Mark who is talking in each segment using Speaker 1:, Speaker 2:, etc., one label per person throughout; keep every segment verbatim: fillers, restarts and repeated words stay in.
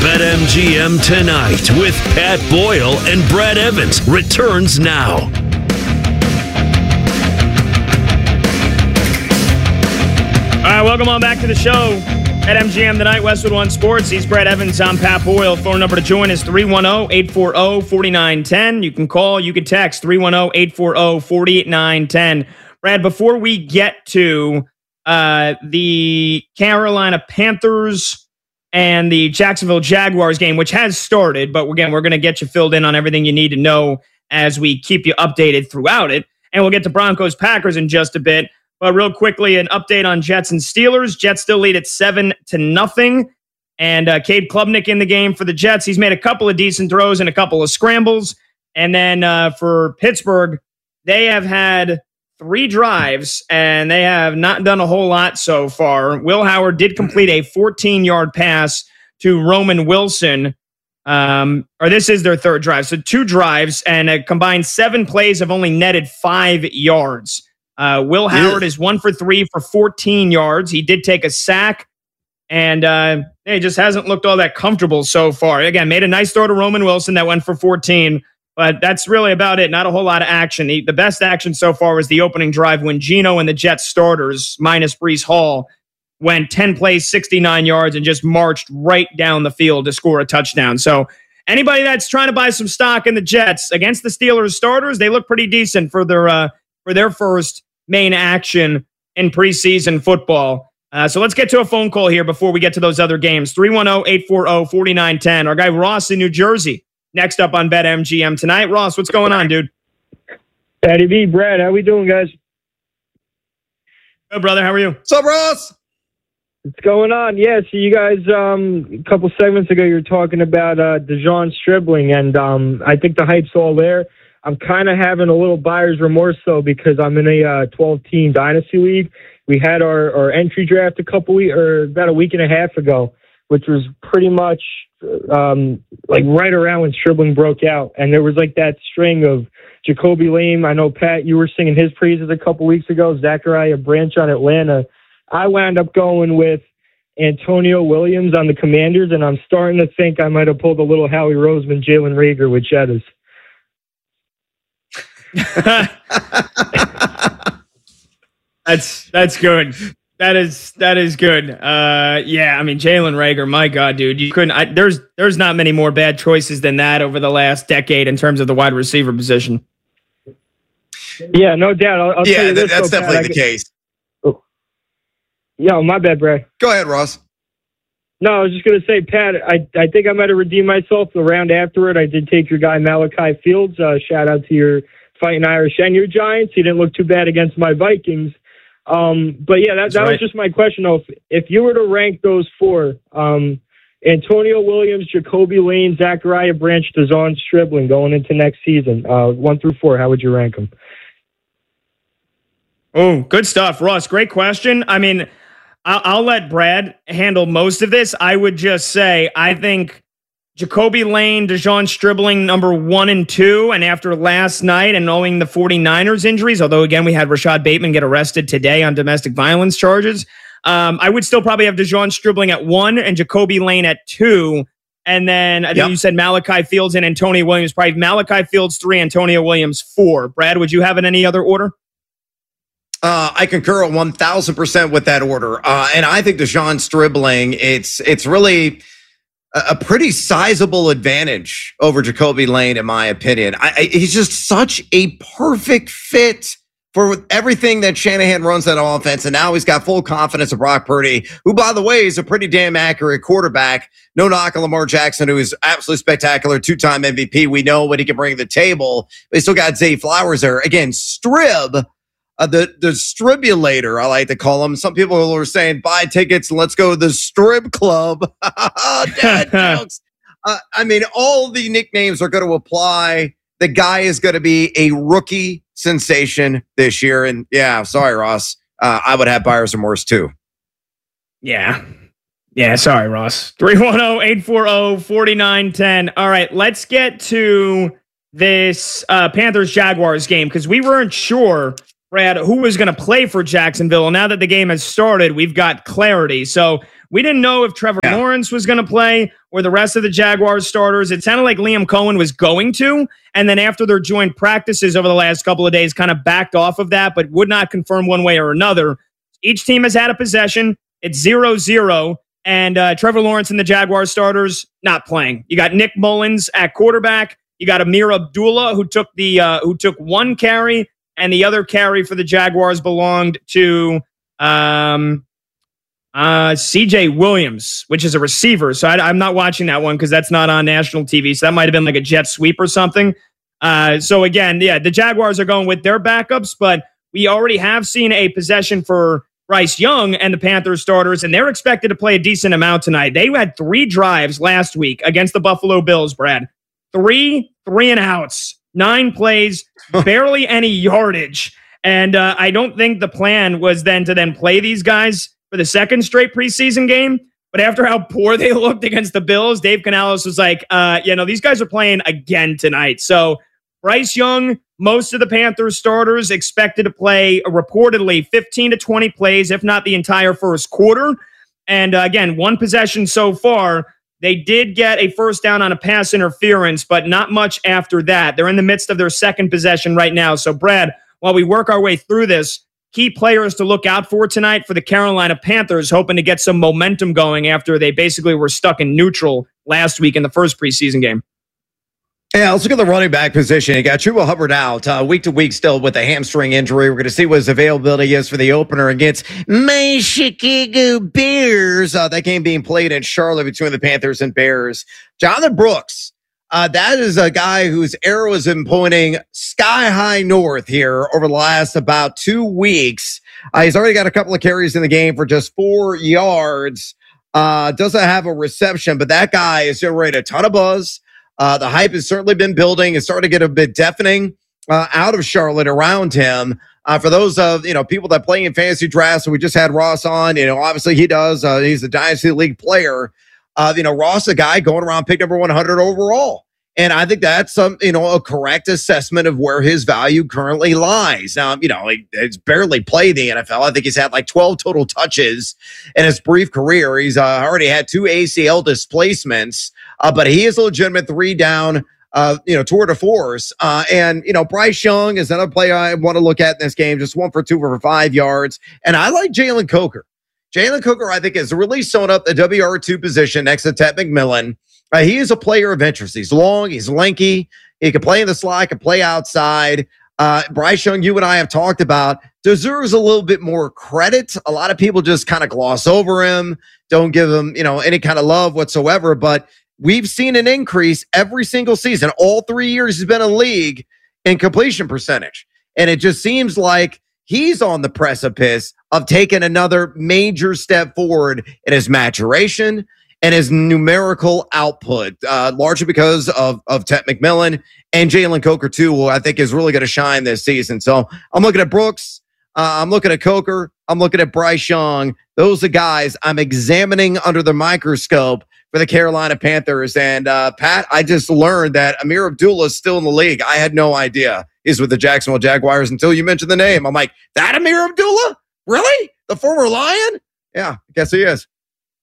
Speaker 1: BetMGM Tonight with Pat Boyle and Brad Evans returns now.
Speaker 2: All right, welcome on back to the show. BetMGM Tonight, Westwood One Sports. He's Brad Evans. I'm Pat Boyle. Phone number to join is three one zero, eight four zero, four nine one zero. You can call, you can text three one zero, eight four zero, four nine one zero. Brad, before we get to uh, the Carolina Panthers and the Jacksonville Jaguars game, which has started, but again, we're going to get you filled in on everything you need to know as we keep you updated throughout it. And we'll get to Broncos Packers in just a bit. But real quickly, an update on Jets and Steelers. Jets still lead at seven to nothing. And uh, Cade Klubnik in the game for the Jets. He's made a couple of decent throws and a couple of scrambles. And then uh, for Pittsburgh, they have had three drives, and they have not done a whole lot so far. Will Howard did complete a fourteen-yard pass to Roman Wilson. Um, or this is their third drive. So two drives, and a combined seven plays have only netted five yards. Uh, Will Howard is one for three for fourteen yards. He did take a sack, and uh, he just hasn't looked all that comfortable so far. Again, made a nice throw to Roman Wilson that went for fourteen, but that's really about it. Not a whole lot of action. The, the best action so far was the opening drive when Geno and the Jets starters, minus Breece Hall, went ten plays, sixty-nine yards, and just marched right down the field to score a touchdown. So anybody that's trying to buy some stock in the Jets against the Steelers starters, they look pretty decent for their uh, for their first main action in preseason football. Uh, so let's get to a phone call here before we get to those other games. three one zero, eight four zero, four nine one zero. Our guy Ross in New Jersey next up on BetMGM Tonight. Ross, what's going on, dude?
Speaker 3: Patty B, Brad, how we doing, guys?
Speaker 2: Good, brother. How are you?
Speaker 4: What's up, Ross?
Speaker 3: What's going on? Yeah, so you guys, um, a couple segments ago, you were talking about uh, DeJon Stribling, and um, I think the hype's all there. I'm kind of having a little buyer's remorse, though, because I'm in a uh, twelve-team dynasty league. We had our, our entry draft a couple weeks, or about a week and a half ago, which was pretty much um, like right around when Stribling broke out. And there was like that string of Jacoby Lame. I know, Pat, you were singing his praises a couple weeks ago. Zachariah Branch on Atlanta. I wound up going with Antonio Williams on the Commanders, and I'm starting to think I might have pulled a little Howie Roseman, Jalen Reagor with Jettas.
Speaker 2: that's that's good. That is that is good. Uh, yeah, I mean Jalen Reagor, my God, dude, you couldn't. I, there's there's not many more bad choices than that over the last decade in terms of the wide receiver position.
Speaker 3: Yeah, no doubt. I'll, I'll
Speaker 4: yeah,
Speaker 3: tell you this,
Speaker 4: that's
Speaker 3: though,
Speaker 4: definitely
Speaker 3: Pat,
Speaker 4: the case.
Speaker 3: Oh. Yeah, my bad, Brad.
Speaker 4: Go ahead, Ross.
Speaker 3: No, I was just going to say, Pat, I I think I might have redeemed myself the round afterward. I did take your guy Malachi Fields. Uh, shout out to your Fighting Irish and your Giants. He didn't look too bad against my Vikings. Um, but yeah, that, that
Speaker 2: right.
Speaker 3: was just my question. Though, if, if you were to rank those four, um, Antonio Williams, Jacoby Lane, Zachariah Branch, DeJon Stribling going into next season, uh, one through four, how would you rank them?
Speaker 2: Oh, good stuff, Ross. Great question. I mean, I'll, I'll let Brad handle most of this. I would just say, I think Jacoby Lane, DeJon Stribling, number one and two. And after last night and knowing the 49ers injuries, although, again, we had Rashad Bateman get arrested today on domestic violence charges, um, I would still probably have DeJon Stribling at one and Jacoby Lane at two. And then I think
Speaker 4: yep.
Speaker 2: you said Malachi Fields and Antonio Williams, probably Malachi Fields three, Antonio Williams four. Brad, would you have it in any other order?
Speaker 4: Uh, I concur one thousand percent with that order. Uh, and I think DeJon Stribling, it's it's really a pretty sizable advantage over Jacoby Lane, in my opinion. I, I, he's just such a perfect fit for everything that Shanahan runs that offense, and now he's got full confidence of Brock Purdy, who, by the way, is a pretty damn accurate quarterback. No knock on Lamar Jackson, who is absolutely spectacular, two-time M V P. We know what he can bring to the table. But he still got Zay Flowers there. Again, Strib, uh, the, the Stribulator, I like to call him. Some people are saying, buy tickets and let's go to the Strib Club. Dad jokes. Uh, I mean, all the nicknames are going to apply. The guy is going to be a rookie sensation this year. And yeah, sorry, Ross. Uh, I would have buyer's remorse too.
Speaker 2: Yeah. Yeah, sorry, Ross. three one zero, eight four zero, four nine one zero. All right, let's get to this uh, Panthers-Jaguars game because we weren't sure Brad, who was going to play for Jacksonville. And now that the game has started, we've got clarity. So we didn't know if Trevor yeah. Lawrence was going to play or the rest of the Jaguars starters. It sounded like Liam Cohen was going to. And then after their joint practices over the last couple of days, kind of backed off of that, but would not confirm one way or another. Each team has had a possession. It's zero zero. And uh, Trevor Lawrence and the Jaguars starters not playing. You got Nick Mullins at quarterback. You got Amir Abdullah, who took the uh, who took one carry, and the other carry for the Jaguars belonged to um, uh, C J Williams, which is a receiver. So I, I'm not watching that one because that's not on national T V. So that might have been like a jet sweep or something. Uh, so again, yeah, the Jaguars are going with their backups, but we already have seen a possession for Bryce Young and the Panthers starters, and they're expected to play a decent amount tonight. They had three drives last week against the Buffalo Bills, Brad. Three, three and outs, nine plays, barely any yardage. And uh, I don't think the plan was then to then play these guys for the second straight preseason game. But after how poor they looked against the Bills, Dave Canales was like, uh, you know, these guys are playing again tonight. So Bryce Young, most of the Panthers starters expected to play reportedly fifteen to twenty plays, if not the entire first quarter. And uh, again, one possession so far. They did get a first down on a pass interference, but not much after that. They're in the midst of their second possession right now. So, Brad, while we work our way through this, key players to look out for tonight for the Carolina Panthers, hoping to get some momentum going after they basically were stuck in neutral last week in the first preseason game.
Speaker 4: Yeah, let's look at the running back position. You got Chuba Hubbard out uh, week to week still with a hamstring injury. We're going to see what his availability is for the opener against my Chicago Bears. Uh, that game being played in Charlotte between the Panthers and Bears. Jonathan Brooks, uh, that is a guy whose arrow has been pointing sky high north here over the last about two weeks. Uh, he's already got a couple of carries in the game for just four yards. Uh, doesn't have a reception, but that guy is generating a ton of buzz. Uh, the hype has certainly been building. It's starting to get a bit deafening uh, out of Charlotte around him. Uh, for those of, you know, people that play in fantasy drafts, so we just had Ross on, you know, obviously he does. Uh, he's a Dynasty League player. Uh, you know, Ross, a guy going around pick number one hundred overall. And I think that's, um, you know, a correct assessment of where his value currently lies. Now, you know, he, he's barely played the N F L. I think he's had like twelve total touches in his brief career. He's uh, already had two A C L displacements, uh, but he is a legitimate three down, uh, you know, tour de force. Uh, and, you know, Bryce Young is another player I want to look at in this game, just one for two for five yards. And I like Jalen Coker. Jalen Coker, I think, has really sewn up the W R two position next to Ted McMillan. Uh, he is a player of interest. He's long, he's lanky. He can play in the slot, can play outside. Uh, Bryce Young, you and I have talked about, deserves a little bit more credit. A lot of people just kind of gloss over him, don't give him, you know, any kind of love whatsoever. But we've seen an increase every single season. All three years he's been in the league in completion percentage. And it just seems like he's on the precipice of taking another major step forward in his maturation and his numerical output, uh, largely because of, of Ted McMillan and Jalen Coker, too, who I think is really going to shine this season. So I'm looking at Brooks. Uh, I'm looking at Coker. I'm looking at Bryce Young. Those are guys I'm examining under the microscope for the Carolina Panthers. And, uh, Pat, I just learned that Amir Abdullah is still in the league. I had no idea he's with the Jacksonville Jaguars until you mentioned the name. I'm like, that Amir Abdullah? Really? The former Lion? Yeah, I guess he is.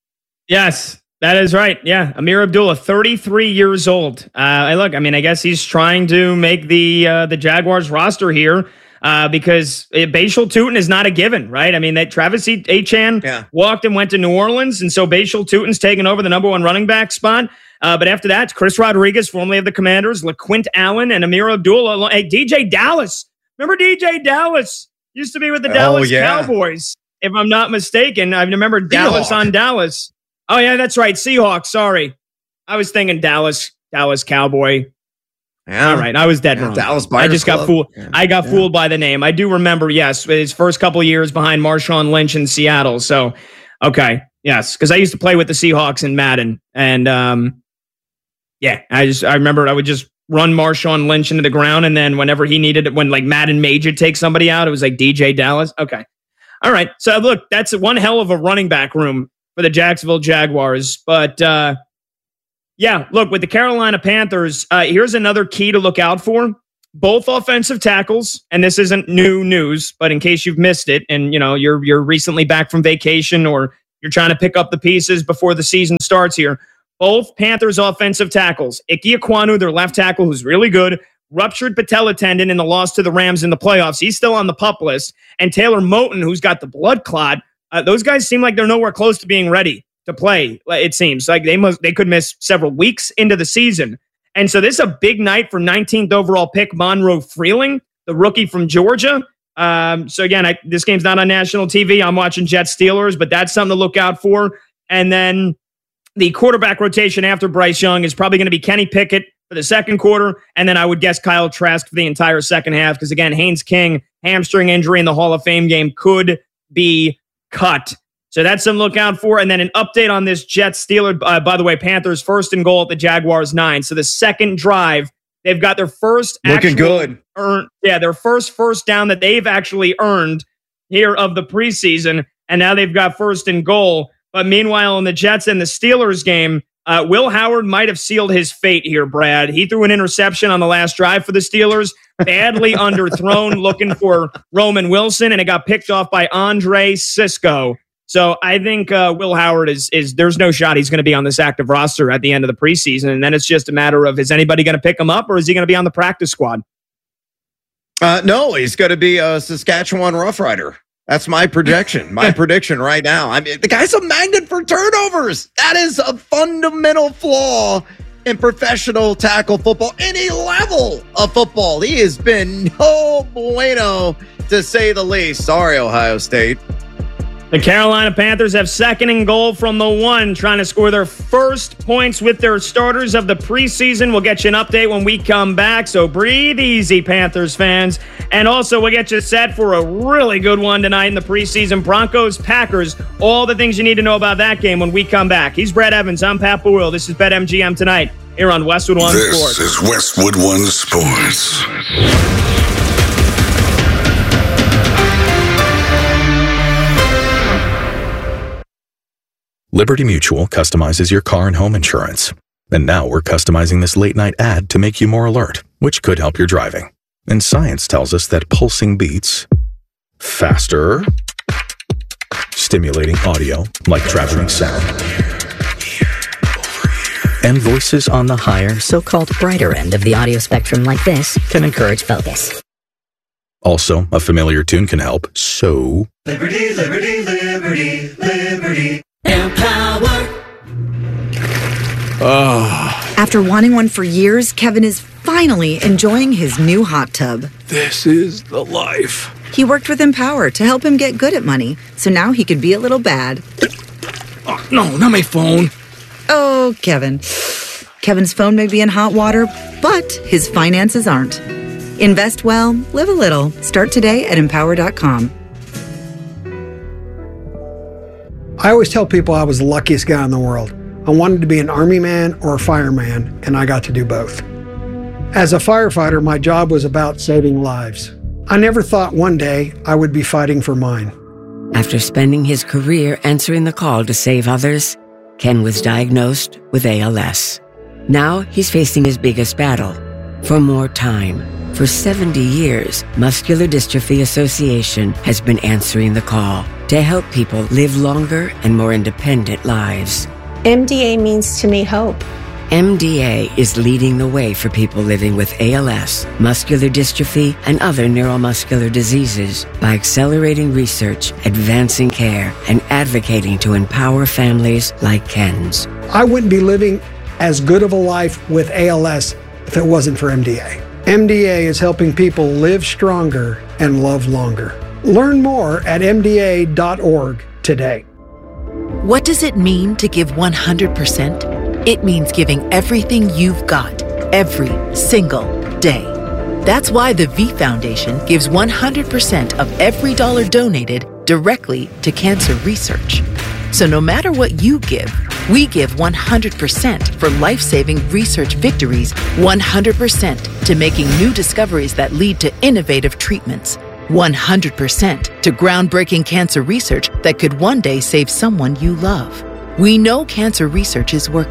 Speaker 2: Yes. That is right. Yeah. Amir Abdullah, thirty-three years old. Uh, look, I mean, I guess he's trying to make the uh, the Jaguars roster here uh, because uh, Bashal Tutin is not a given, right? I mean, that Travis Etienne
Speaker 4: yeah. walked
Speaker 2: and went to New Orleans, and so Bashal Tutin's taken over the number one running back spot. Uh, but after that, it's Chris Rodriguez, formerly of the Commanders, LaQuint Allen, and Amir Abdullah. Hey, D J Dallas. Remember D J Dallas? Used to be with the Dallas
Speaker 4: oh, yeah.
Speaker 2: Cowboys, if I'm not mistaken. I remember Dallas on Dallas. Oh, yeah, that's right. Seahawks. Sorry. I was thinking Dallas, Dallas Cowboy.
Speaker 4: Yeah.
Speaker 2: All right. I was dead yeah, wrong.
Speaker 4: Dallas
Speaker 2: I just
Speaker 4: Club.
Speaker 2: got fooled.
Speaker 4: Yeah.
Speaker 2: I got
Speaker 4: yeah.
Speaker 2: fooled by the name. I do remember, yes, his first couple of years behind Marshawn Lynch in Seattle. So, okay. Yes. Because I used to play with the Seahawks in Madden. And, um, yeah, I just, I remember I would just run Marshawn Lynch into the ground. And then whenever he needed it, when like Madden made you take somebody out, it was like D J Dallas. Okay. All right. So, look, that's one hell of a running back room for the Jacksonville Jaguars. But, uh, yeah, look, with the Carolina Panthers, uh, here's another key to look out for. both offensive tackles, and this isn't new news, but in case you've missed it, and you know you're you're recently back from vacation or you're trying to pick up the pieces before the season starts here, both Panthers offensive tackles, Ike Ekwonu, their left tackle, who's really good, ruptured patella tendon in the loss to the Rams in the playoffs. He's still on the PUP list. And Taylor Moton, who's got the blood clot, uh, those guys seem like they're nowhere close to being ready to play. It seems like they must they could miss several weeks into the season. And so this is a big night for nineteenth overall pick Monroe Freeling, the rookie from Georgia. Um, so again, I, this game's not on national T V. I'm watching Jets Steelers, but that's something to look out for. And then the quarterback rotation after Bryce Young is probably going to be Kenny Pickett for the second quarter, and then I would guess Kyle Trask for the entire second half, because again, Haynes King, hamstring injury in the Hall of Fame game, could be cut. So that's something to look out for. And then an update on this Jets Steelers. Uh, by the way, Panthers first and goal at the Jaguars nine. So the second drive, they've got their first
Speaker 4: looking good.
Speaker 2: Earn, yeah, their first first down that they've actually earned here of the preseason, and now they've got first and goal. But meanwhile, in the Jets and the Steelers game, uh, Will Howard might have sealed his fate here, Brad. He threw an interception on the last drive for the Steelers, badly underthrown, looking for Roman Wilson, and it got picked off by Andre Cisco. So I think uh, Will Howard is, is there's no shot he's going to be on this active roster at the end of the preseason. And then it's just a matter of, is anybody going to pick him up, or is he going to be on the practice squad?
Speaker 4: Uh, no, he's going to be a Saskatchewan Rough Rider. That's my projection, my prediction right now. I mean, the guy's a magnet for turnovers. That is a fundamental flaw in professional tackle football, any level of football. He has been no bueno, to say the least. Sorry, Ohio State.
Speaker 2: The Carolina Panthers have second and goal from the one, trying to score their first points with their starters of the preseason. We'll get you an update when we come back, so breathe easy, Panthers fans. And also, we'll get you set for a really good one tonight in the preseason. Broncos-Packers, all the things you need to know about that game when we come back. He's Brad Evans. I'm Pat Boyle. This is BetMGM Tonight here on Westwood One
Speaker 5: this
Speaker 2: Sports.
Speaker 5: This is Westwood One Sports.
Speaker 6: Liberty Mutual customizes your car and home insurance. And now we're customizing this late-night ad to make you more alert, which could help your driving. And science tells us that pulsing beats, faster, stimulating audio like traveling sound, and voices on the higher,
Speaker 7: so-called brighter end of the audio spectrum like this can encourage focus.
Speaker 6: Also, a familiar tune can help, so...
Speaker 8: Liberty, liberty, liberty, liberty.
Speaker 9: Empower.
Speaker 10: Oh. After wanting one for years, Kevin is finally enjoying his new hot tub.
Speaker 8: This is the life.
Speaker 10: He worked with Empower to help him get good at money, so now he could be a little bad.
Speaker 8: Oh, no, not my phone.
Speaker 10: Oh, Kevin. Kevin's phone may be in hot water, but his finances aren't. Invest well, live a little. Start today at empower dot com.
Speaker 11: I always tell people I was the luckiest guy in the world. I wanted to be an army man or a fireman, and I got to do both. As a firefighter, my job was about saving lives. I never thought one day I would be fighting for mine.
Speaker 12: After spending his career answering the call to save others, Ken was diagnosed with A L S. Now he's facing his biggest battle, for more time. For seventy years, Muscular Dystrophy Association has been answering the call to help people live longer and more independent lives.
Speaker 13: M D A means to me hope.
Speaker 12: M D A is leading the way for people living with A L S, muscular dystrophy, and other neuromuscular diseases by accelerating research, advancing care, and advocating to empower families like Ken's.
Speaker 11: I wouldn't be living as good of a life with A L S if it wasn't for M D A. M D A is helping people live stronger and love longer. Learn more at M D A dot org today.
Speaker 14: What does it mean to give one hundred percent? It means giving everything you've got, every single day. That's why the V Foundation gives one hundred percent of every dollar donated directly to cancer research. So no matter what you give, we give one hundred percent for life-saving research victories, one hundred percent to making new discoveries that lead to innovative treatments, one hundred percent to groundbreaking cancer research that could one day save someone you love. We know cancer research is working,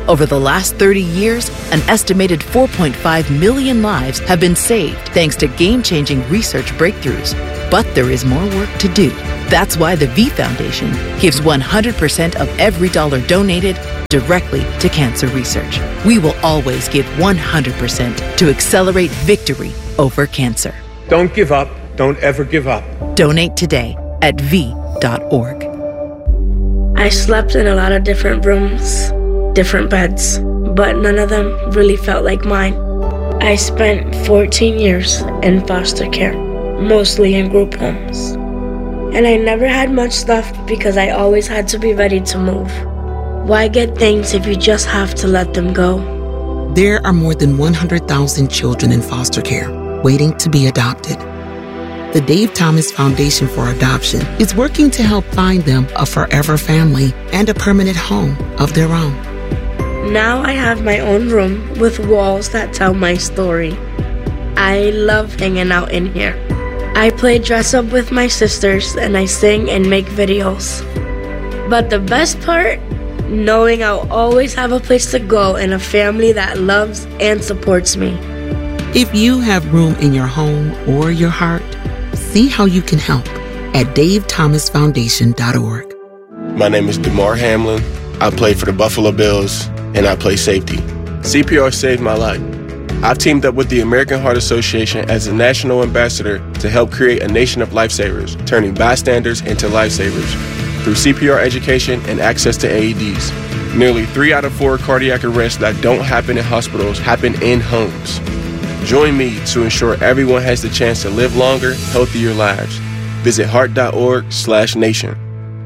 Speaker 14: Over the last thirty years, an estimated four point five million lives have been saved thanks to game-changing research breakthroughs. But there is more work to do. That's why the V Foundation gives one hundred percent of every dollar donated directly to cancer research. We will always give one hundred percent to accelerate victory over cancer.
Speaker 9: Don't give up. Don't ever give up.
Speaker 14: Donate today at v dot org.
Speaker 15: I slept in a lot of different rooms, different beds, but none of them really felt like mine. I spent fourteen years in foster care, mostly in group homes. And I never had much stuff because I always had to be ready to move. Why get things if you just have to let them go?
Speaker 16: There are more than one hundred thousand children in foster care waiting to be adopted. The Dave Thomas Foundation for Adoption is working to help find them a forever family and a permanent home of their own.
Speaker 15: Now I have my own room with walls that tell my story. I love hanging out in here. I play dress up with my sisters and I sing and make videos. But the best part? Knowing I'll always have a place to go and a family that loves and supports me.
Speaker 16: If you have room in your home or your heart, see how you can help at dave thomas foundation dot org.
Speaker 17: My name is DeMar Hamlin. I play for the Buffalo Bills, and I play safety. C P R saved my life. I've teamed up with the American Heart Association as a national ambassador to help create a nation of lifesavers, turning bystanders into lifesavers through C P R education and access to A E Ds. Nearly three out of four cardiac arrests that don't happen in hospitals happen in homes. Join me to ensure everyone has the chance to live longer, healthier lives. Visit heart dot org slash nation.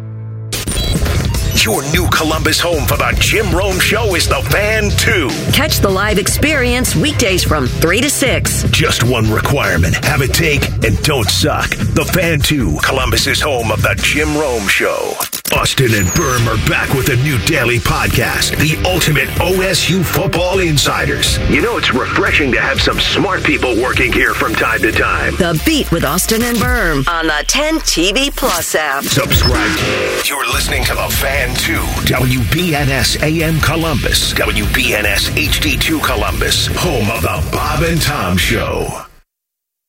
Speaker 1: Your new Columbus home for the Jim Rome Show is The Fan two.
Speaker 18: Catch the live experience weekdays from three to six.
Speaker 1: Just one requirement. Have it take and don't suck. The Fan two, Columbus's home of the Jim Rome Show. Austin and Berm are back with a new daily podcast, The Ultimate O S U Football Insiders. You know, it's refreshing to have some smart people working here from time to time.
Speaker 18: The Beat with Austin and Berm on the ten T V Plus app.
Speaker 1: Subscribe. You're listening to The Fan two, W B N S A M Columbus, W B N S H D two Columbus, home of the Bob and Tom Show.